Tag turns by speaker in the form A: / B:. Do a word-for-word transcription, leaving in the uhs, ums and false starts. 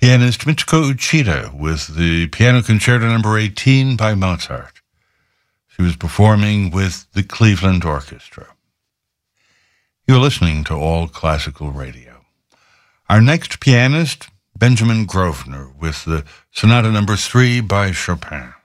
A: Pianist Michiko Uchida with the Piano Concerto Number eighteen by Mozart. She was performing with the Cleveland Orchestra. You're listening to All Classical Radio. Our next pianist, Benjamin Grosvenor, with the Sonata Number three by Chopin.